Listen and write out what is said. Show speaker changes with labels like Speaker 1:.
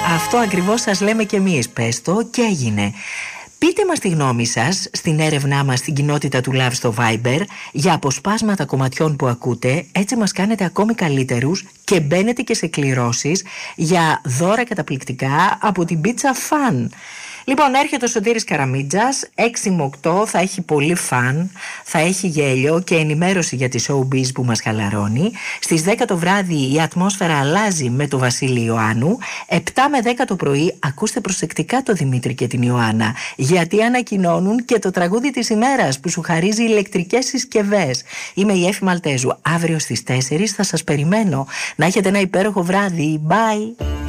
Speaker 1: Αυτό ακριβώς σας λέμε κι εμείς. Πες το και έγινε. Πείτε μας τη γνώμη σας στην έρευνά μας στην κοινότητα του Love στο Viber για αποσπάσματα κομματιών που ακούτε. Έτσι μας κάνετε ακόμη καλύτερους και μπαίνετε και σε κληρώσεις για δώρα καταπληκτικά από την Pizza Fun. Λοιπόν, έρχεται ο Σωτήρης Καραμίτζας, 6 με 8, θα έχει πολύ φαν, θα έχει γέλιο και ενημέρωση για τη showbiz που μας χαλαρώνει. Στις 10 το βράδυ η ατμόσφαιρα αλλάζει με το Βασίλη Ιωάννου. 7 με 10 το πρωί ακούστε προσεκτικά το Δημήτρη και την Ιωάννα, γιατί ανακοινώνουν και το τραγούδι της ημέρας που σου χαρίζει ηλεκτρικές συσκευές. Είμαι η Έφη Μαλτέζου, αύριο στις 4 θα σας περιμένω. Να έχετε ένα υπέροχο βράδυ, bye!